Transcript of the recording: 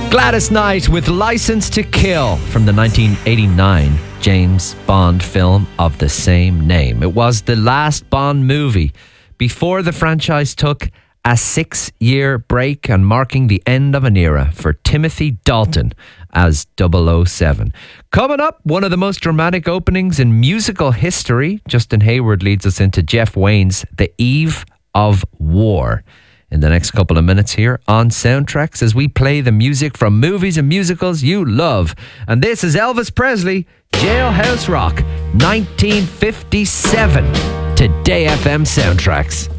Gladys Knight with License to Kill from the 1989 James Bond film of the same name. It was the last Bond movie before the franchise took a 6-year break and marking the end of an era for Timothy Dalton as 007. Coming up, one of the most dramatic openings in musical history. Justin Hayward leads us into Jeff Wayne's The Eve of War in the next couple of minutes here on Soundtracks as we play the music from movies and musicals you love. And this is Elvis Presley, Jailhouse Rock, 1957. Today FM Soundtracks.